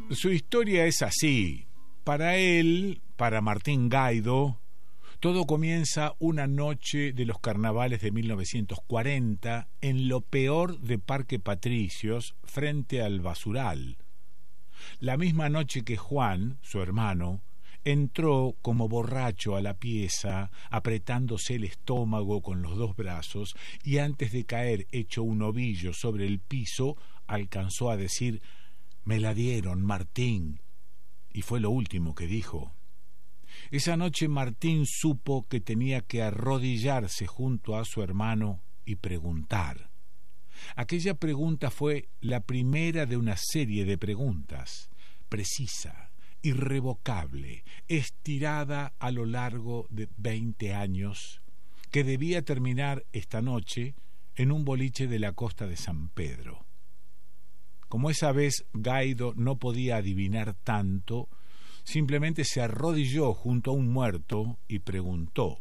Su historia es así. Para él, para Martín Gaido, todo comienza una noche de los carnavales de 1940 en lo peor de Parque Patricios, frente al basural. La misma noche que Juan, su hermano, entró como borracho a la pieza, apretándose el estómago con los dos brazos, y antes de caer hecho un ovillo sobre el piso, alcanzó a decir: «Me la dieron, Martín», y fue lo último que dijo. Esa noche Martín supo que tenía que arrodillarse junto a su hermano y preguntar. Aquella pregunta fue la primera de una serie de preguntas, precisa, irrevocable, estirada a lo largo de 20 años, que debía terminar esta noche en un boliche de la costa de San Pedro. Como esa vez Gaido no podía adivinar tanto, simplemente se arrodilló junto a un muerto y preguntó.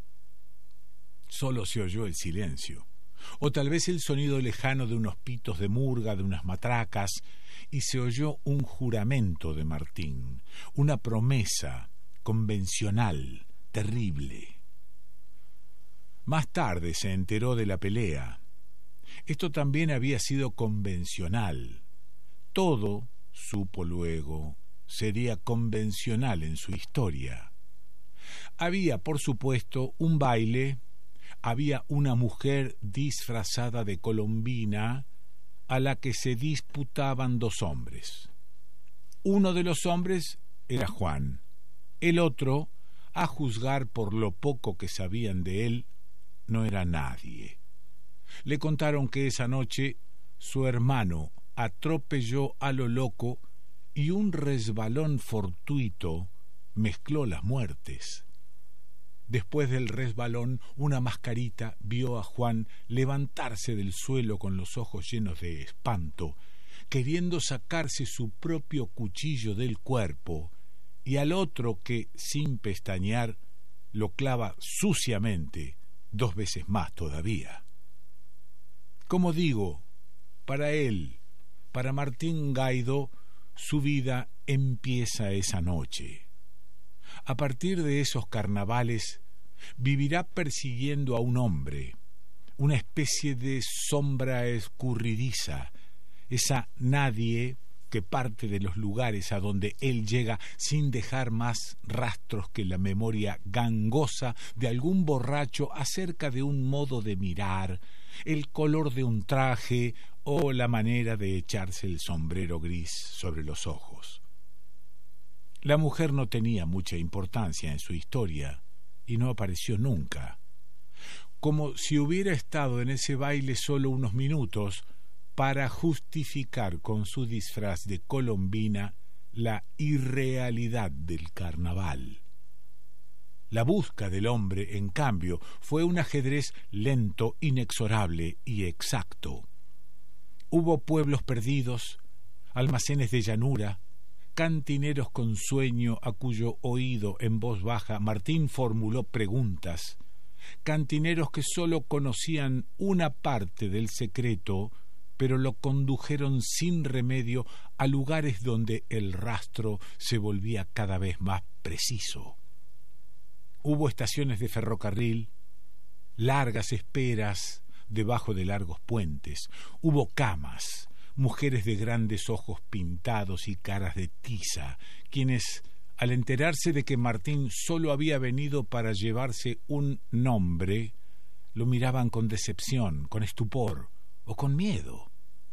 Solo se oyó el silencio, o tal vez el sonido lejano de unos pitos de murga, de unas matracas, y se oyó un juramento de Martín, una promesa convencional, terrible. Más tarde se enteró de la pelea. Esto también había sido convencional. Todo, supo luego, sería convencional en su historia. Había, por supuesto, un baile, había una mujer disfrazada de colombina a la que se disputaban dos hombres. Uno de los hombres era Juan, el otro, a juzgar por lo poco que sabían de él, no era nadie. Le contaron que esa noche su hermano atropelló a lo loco y un resbalón fortuito mezcló las muertes. Después del resbalón, una mascarita vio a Juan levantarse del suelo con los ojos llenos de espanto, queriendo sacarse su propio cuchillo del cuerpo, y al otro que, sin pestañear, lo clava suciamente 2 veces más todavía. Como digo, para él, para Martín Gaido, su vida empieza esa noche. A partir de esos carnavales, vivirá persiguiendo a un hombre, una especie de sombra escurridiza, esa nadie que parte de los lugares a donde él llega sin dejar más rastros que la memoria gangosa de algún borracho acerca de un modo de mirar, el color de un traje o la manera de echarse el sombrero gris sobre los ojos. La mujer no tenía mucha importancia en su historia y no apareció nunca. Como si hubiera estado en ese baile solo unos minutos para justificar con su disfraz de colombina la irrealidad del carnaval. La busca del hombre, en cambio, fue un ajedrez lento, inexorable y exacto. Hubo pueblos perdidos, almacenes de llanura, cantineros con sueño a cuyo oído en voz baja Martín formuló preguntas, cantineros que sólo conocían una parte del secreto, pero lo condujeron sin remedio a lugares donde el rastro se volvía cada vez más preciso. Hubo estaciones de ferrocarril, largas esperas debajo de largos puentes, hubo camas, mujeres de grandes ojos pintados y caras de tiza, quienes, al enterarse de que Martín solo había venido para llevarse un nombre, lo miraban con decepción, con estupor o con miedo.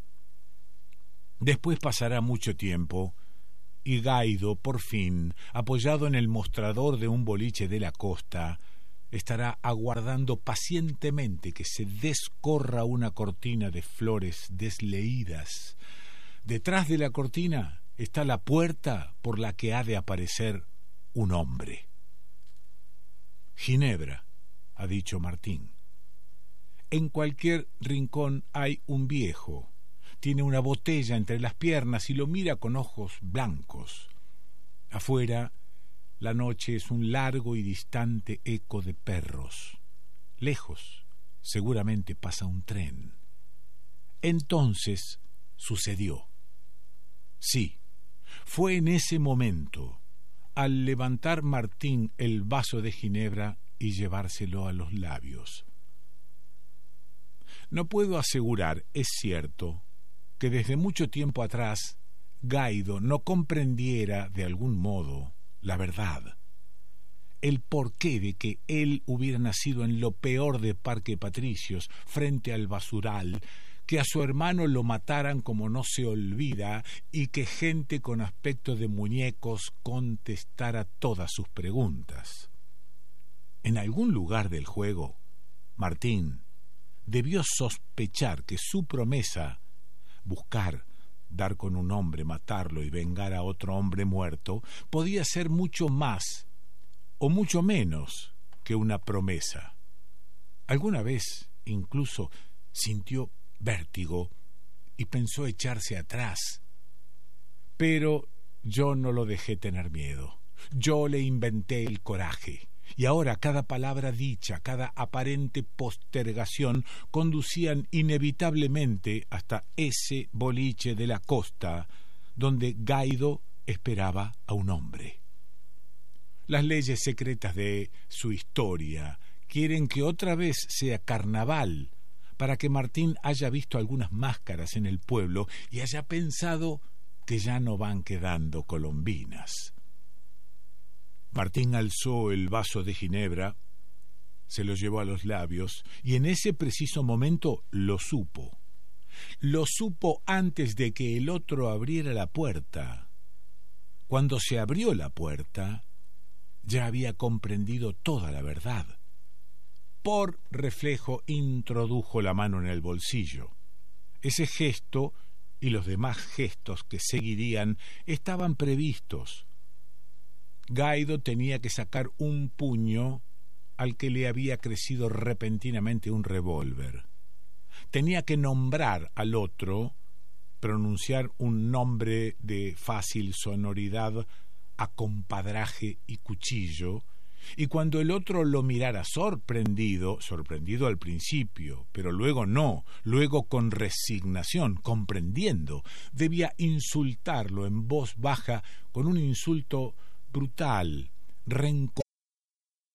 Después pasará mucho tiempo y Gaido, por fin, apoyado en el mostrador de un boliche de la costa, estará aguardando pacientemente que se descorra una cortina de flores desleídas. Detrás de la cortina está la puerta por la que ha de aparecer un hombre. Ginebra, ha dicho Martín. En cualquier rincón hay un viejo. Tiene una botella entre las piernas y lo mira con ojos blancos. Afuera, la noche es un largo y distante eco de perros. Lejos, seguramente pasa un tren. Entonces sucedió. Sí, Fue en ese momento, al levantar Martín el vaso de ginebra y llevárselo a los labios. No puedo asegurar, es cierto, que desde mucho tiempo atrás Gaido no comprendiera de algún modo la verdad, el porqué de que él hubiera nacido en lo peor de Parque Patricios, frente al basural, que a su hermano lo mataran como no se olvida y que gente con aspecto de muñecos contestara todas sus preguntas. En algún lugar del juego, Martín debió sospechar que su promesa, buscar, dar con un hombre, matarlo y vengar a otro hombre muerto, podía ser mucho más o mucho menos que una promesa. Alguna vez incluso sintió vértigo y pensó echarse atrás. Pero yo no lo dejé tener miedo. Yo le inventé el coraje. Y ahora cada palabra dicha, cada aparente postergación conducían inevitablemente hasta ese boliche de la costa donde Gaido esperaba a un hombre. Las leyes secretas de su historia quieren que otra vez sea carnaval, para que Martín haya visto algunas máscaras en el pueblo y haya pensado que ya no van quedando colombinas. Martín alzó el vaso de ginebra, se lo llevó a los labios y en ese preciso momento lo supo. Lo supo antes de que el otro abriera la puerta. Cuando se abrió la puerta, ya había comprendido toda la verdad. Por reflejo introdujo la mano en el bolsillo. Ese gesto y los demás gestos que seguirían estaban previstos. Gaido tenía que sacar un puño al que le había crecido repentinamente un revólver. Tenía que nombrar al otro, pronunciar un nombre de fácil sonoridad a compadraje y cuchillo, y cuando el otro lo mirara sorprendido al principio, pero luego no, luego con resignación, comprendiendo, debía insultarlo en voz baja con un insulto brutal, rencoroso.